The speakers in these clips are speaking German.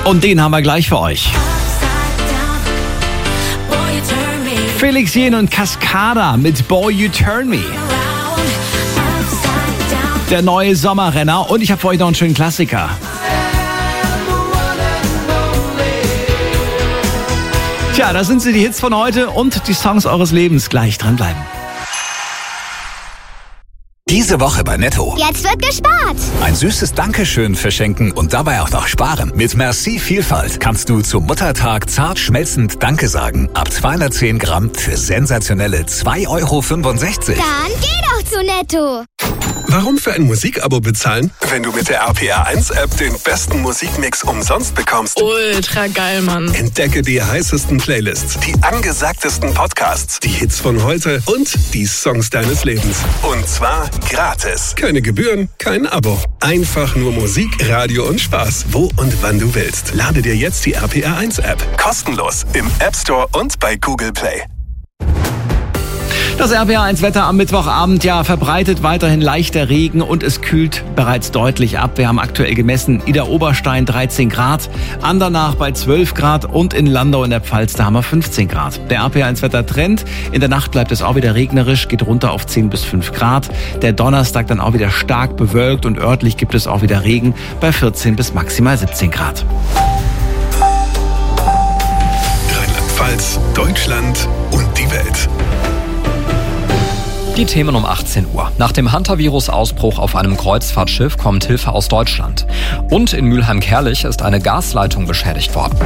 Und den haben wir gleich für euch. Felix Jähn und Cascada mit Boy You Turn Me. Der neue Sommerrenner und ich habe für euch noch einen schönen Klassiker. Tja, das sind sie, die Hits von heute und die Songs eures Lebens. Gleich dranbleiben. Diese Woche bei Netto. Jetzt wird gespart. Ein süßes Dankeschön verschenken und dabei auch noch sparen. Mit Merci Vielfalt kannst du zum Muttertag zart schmelzend Danke sagen. Ab 210 Gramm für sensationelle 2,65 €. Dann geh doch zu Netto. Warum für ein Musikabo bezahlen, wenn du mit der RPR1-App den besten Musikmix umsonst bekommst? Ultra geil, Mann. Entdecke die heißesten Playlists, die angesagtesten Podcasts, die Hits von heute und die Songs deines Lebens. Und zwar gratis. Keine Gebühren, kein Abo. Einfach nur Musik, Radio und Spaß, wo und wann du willst. Lade dir jetzt die RPR1-App. Kostenlos im App Store und bei Google Play. Das RPR1-Wetter am Mittwochabend, ja, verbreitet weiterhin leichter Regen und es kühlt bereits deutlich ab. Wir haben aktuell gemessen, Idar-Oberstein 13 Grad, Andernach bei 12 Grad und in Landau in der Pfalz, da haben wir 15 Grad. Der RPR1-Wetter-Trend, in der Nacht bleibt es auch wieder regnerisch, geht runter auf 10 bis 5 Grad. Der Donnerstag dann auch wieder stark bewölkt und örtlich gibt es auch wieder Regen bei 14 bis maximal 17 Grad. Rheinland-Pfalz, Deutschland und die Welt. Die Themen um 18 Uhr. Nach dem Hantavirus-Ausbruch auf einem Kreuzfahrtschiff kommt Hilfe aus Deutschland. Und in Mülheim-Kärlich ist eine Gasleitung beschädigt worden.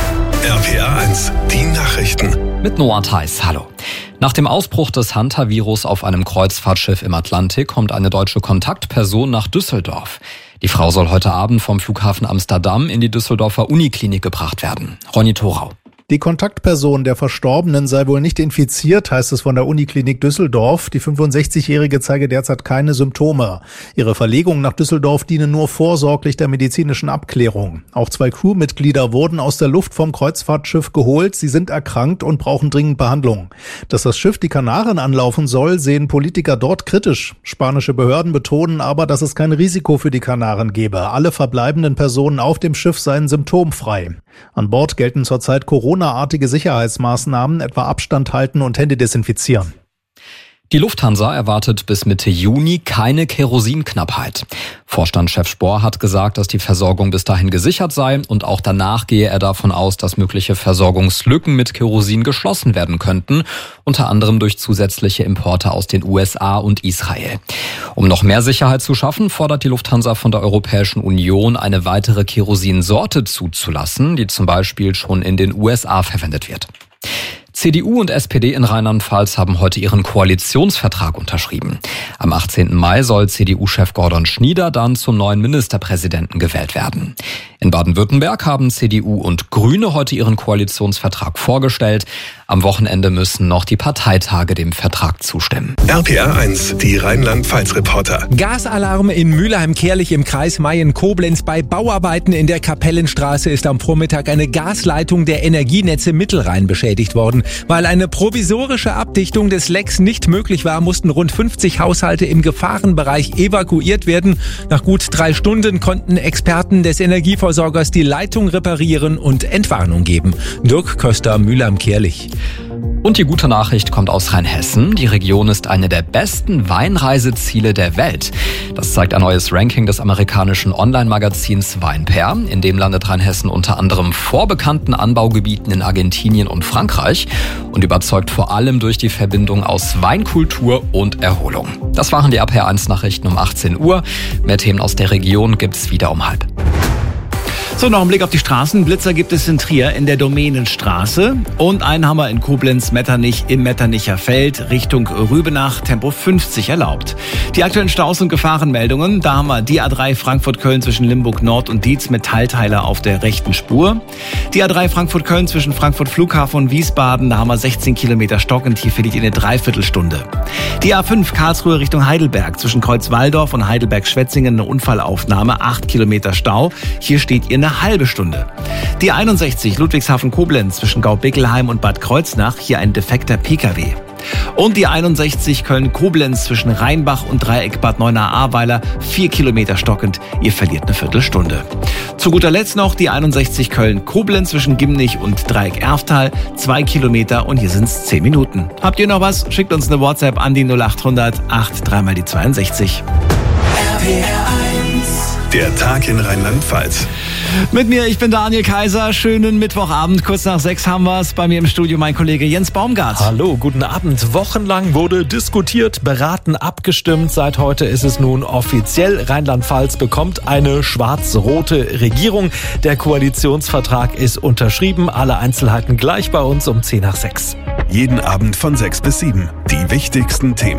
RPR1, die Nachrichten. Mit Noah Theis, hallo. Nach dem Ausbruch des Hantavirus auf einem Kreuzfahrtschiff im Atlantik kommt eine deutsche Kontaktperson nach Düsseldorf. Die Frau soll heute Abend vom Flughafen Amsterdam in die Düsseldorfer Uniklinik gebracht werden. Ronny Thorau. Die Kontaktperson der Verstorbenen sei wohl nicht infiziert, heißt es von der Uniklinik Düsseldorf. Die 65-Jährige zeige derzeit keine Symptome. Ihre Verlegung nach Düsseldorf diene nur vorsorglich der medizinischen Abklärung. Auch 2 Crewmitglieder wurden aus der Luft vom Kreuzfahrtschiff geholt. Sie sind erkrankt und brauchen dringend Behandlung. Dass das Schiff die Kanaren anlaufen soll, sehen Politiker dort kritisch. Spanische Behörden betonen aber, dass es kein Risiko für die Kanaren gebe. Alle verbleibenden Personen auf dem Schiff seien symptomfrei. An Bord gelten zurzeit Corona-artige Sicherheitsmaßnahmen, etwa Abstand halten und Hände desinfizieren. Die Lufthansa erwartet bis Mitte Juni keine Kerosinknappheit. Vorstandschef Spohr hat gesagt, dass die Versorgung bis dahin gesichert sei und auch danach gehe er davon aus, dass mögliche Versorgungslücken mit Kerosin geschlossen werden könnten, unter anderem durch zusätzliche Importe aus den USA und Israel. Um noch mehr Sicherheit zu schaffen, fordert die Lufthansa von der Europäischen Union, eine weitere Kerosinsorte zuzulassen, die zum Beispiel schon in den USA verwendet wird. CDU und SPD in Rheinland-Pfalz haben heute ihren Koalitionsvertrag unterschrieben. Am 18. Mai soll CDU-Chef Gordon Schnieder dann zum neuen Ministerpräsidenten gewählt werden. In Baden-Württemberg haben CDU und Grüne heute ihren Koalitionsvertrag vorgestellt. Am Wochenende müssen noch die Parteitage dem Vertrag zustimmen. RPR1, die Rheinland-Pfalz-Reporter. Gasalarm in Mülheim-Kärlich im Kreis Mayen-Koblenz. Bei Bauarbeiten in der Kapellenstraße ist am Vormittag eine Gasleitung der Energienetze Mittelrhein beschädigt worden. Weil eine provisorische Abdichtung des Lecks nicht möglich war, mussten rund 50 Haushalte im Gefahrenbereich evakuiert werden. Nach gut 3 Stunden konnten Experten des Energieversorgers die Leitung reparieren und Entwarnung geben. Dirk Köster, Mülheim-Kärlich. Und die gute Nachricht kommt aus Rheinhessen. Die Region ist eine der besten Weinreiseziele der Welt. Das zeigt ein neues Ranking des amerikanischen Online-Magazins WeinPair. In dem landet Rheinhessen unter anderem vor bekannten Anbaugebieten in Argentinien und Frankreich und überzeugt vor allem durch die Verbindung aus Weinkultur und Erholung. Das waren die RPR1-Nachrichten um 18 Uhr. Mehr Themen aus der Region gibt's wieder um 12:30. So, noch ein Blick auf die Straßen. Blitzer gibt es in Trier in der Domänenstraße und einen haben wir in Koblenz-Metternich im Metternicher Feld Richtung Rübenach, Tempo 50 erlaubt. Die aktuellen Staus und Gefahrenmeldungen, da haben wir die A3 Frankfurt-Köln zwischen Limburg Nord und Dietz mit Teilteiler auf der rechten Spur. Die A3 Frankfurt-Köln zwischen Frankfurt Flughafen und Wiesbaden, da haben wir 16 Kilometer Stockentiefe, liegt in eine Dreiviertelstunde. Die A5 Karlsruhe Richtung Heidelberg zwischen Kreuzwaldorf und Heidelberg-Schwetzingen eine Unfallaufnahme, 8 Kilometer Stau. Hier steht ihr eine halbe Stunde. Die 61 Ludwigshafen-Koblenz zwischen Gaubickelheim und Bad Kreuznach, hier ein defekter Pkw. Und die 61 Köln-Koblenz zwischen Rheinbach und Dreieck Bad Neuenahr-Ahrweiler 4 Kilometer stockend. Ihr verliert eine Viertelstunde. Zu guter Letzt noch die 61 Köln-Koblenz zwischen Gimnich und Dreieck Erftal 2 Kilometer und hier sind es 10 Minuten. Habt ihr noch was? Schickt uns eine WhatsApp an die 0800 83 mal die 62. Der Tag in Rheinland-Pfalz. Mit mir, ich bin Daniel Kaiser. Schönen Mittwochabend. Kurz nach 6 haben wir es. Bei mir im Studio mein Kollege Jens Baumgart. Hallo, guten Abend. Wochenlang wurde diskutiert, beraten, abgestimmt. Seit heute ist es nun offiziell. Rheinland-Pfalz bekommt eine schwarz-rote Regierung. Der Koalitionsvertrag ist unterschrieben. Alle Einzelheiten gleich bei uns um 10 nach 6. Jeden Abend von 6 bis 7. Die wichtigsten Themen.